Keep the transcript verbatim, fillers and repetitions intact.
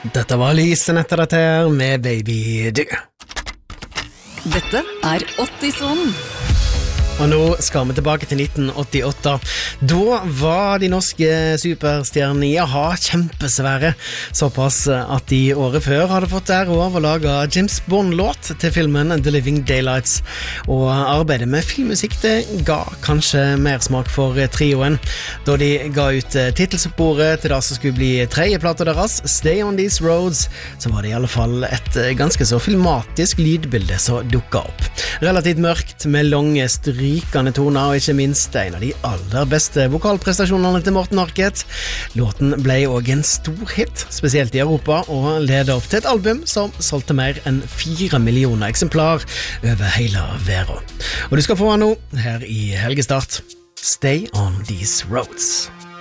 Dette var lysen etter dette her med Baby Du. Dette er åttisonen. Og nå skal vi tilbake til nitten åttiåtte. Da var de norske superstjernene i A-ha kjempesvære, såpass at de året før hadde fått ære av å lage James Bond-låt til filmen The Living Daylights. Og arbeidet med filmmusikk det ga kanskje mer smak for trioen, da de ga ut titelsporet til det som skulle bli tredjeplata deres, Stay on These Roads, så var det i alle fall et ganske så filmatisk lydbilde som dukket opp. Relativt mørkt, med lange strykende toner, og ikke minst en av de aller beste vokalprestasjonene til Morten Harket. Låten ble også en stor hit, spesielt i Europa, og ledet opp til et album som solgte mer enn fire millioner eksemplar over hele verden. Og du skal få den nå, her i Helgestart. Stay on These Roads.